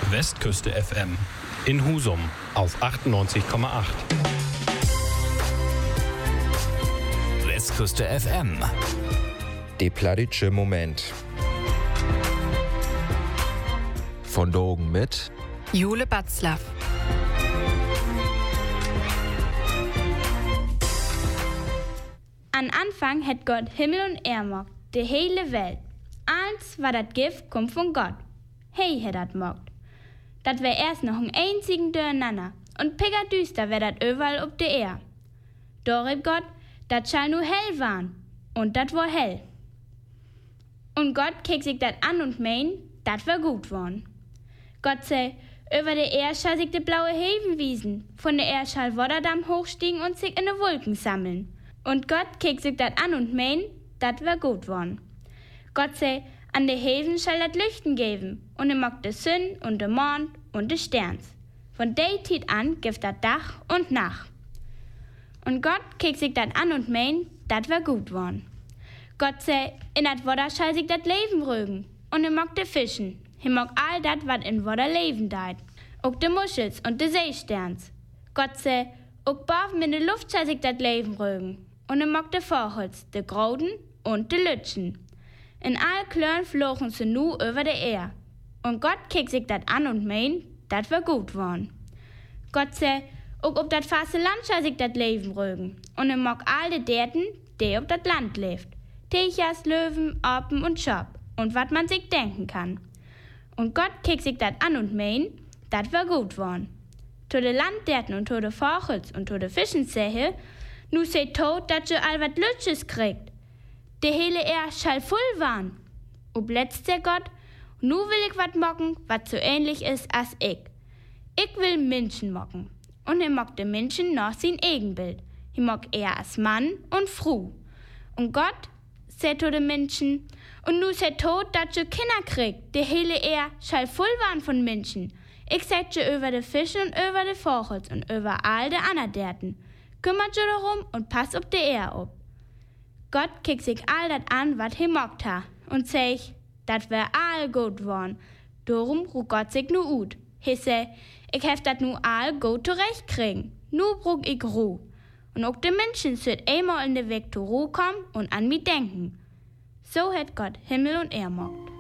Westküste FM in Husum auf 98,8. Westküste FM. Der plattitsche Moment. Von Dogen mit Jule Batzlaff. An Anfang hat Gott Himmel und Erd, die hele Welt. Eins war dat Gift, kommt von Gott. Hey, hat dat mogt. Dat wär erst noch ein einzigen Durcheinander und pickerdüster wär dat überall ob de Erd. Dorib Gott, dat schall nur hell waren und dat war hell. Und Gott kick sich dat an und mein, dat wär gut worn. Gott sei, über de Erd schall sich de blaue Heven wiesen, von de Erd schall Wodderdamm hochstiegen und sich in de Wolken sammeln. Und Gott kick sich dat an und mein, dat wär gut worn. Gott sei, an de Heven schall dat Lüchten geben, und mag de Sonn und de Mond und de Sterns. Von de Tiet an gibt dat Dach und Nacht. Und Gott kick sich dat an und mein, dat wär gut worn. Gott sei, in dat Wodder schall sich dat Leben rögen, und mag de Fischen. Mag all dat, wat in Wodder leben deit. Ook de Muschels und de Seesterns. Gott sei, ook boven in de Luft schall sich dat Leben rögen, und mag de Vogels, de Groden und de Lütschen. In all Klören flogen sie nu über de Erd. Und Gott kick sich dat an und mein, dat wär gut worn. Gott sei, ook ob dat faste Land schall sich dat Leben rögen, und mag all de Derten, die ob dat Land lebt. Techers, Löwen, Apen und Schop, und wat man sich denken kann. Und Gott kick sich dat an und mein, dat wär gut worn. To de Landderten und to de Vogels und to de Fischen sähe, nu seh tot, dat je all wat Lütsches kriegt. De hele Erd schall voll waren. Ob letzt der Gott, nu will ich wat mocken, wat so ähnlich is as ich. Ich will Menschen mocken. Und mag de Menschen noch sein Egenbild. Mag er as Mann und Fru. Und Gott sagt zu de Menschen, und nu seid tot, dat je Kinder kriegt. De hele Erd schall voll waren von Menschen. Ich sag je über de Fische und über de Vogels und über all de Anerderten. Kümmert je darum und pass ob de Erd ob. Gott kick sich all dat an, wat mogt ha, und sag, dat wär all gut worn. Darum ruht Gott sich nu ut. Hisse, ich hef dat nu all gut zurecht kriegen. Nu brug ich Ruh. Und auch de Menschen süd einmal in de Weg zur Ruh kommen und an mi denken. So hat Gott Himmel und Erd mogt.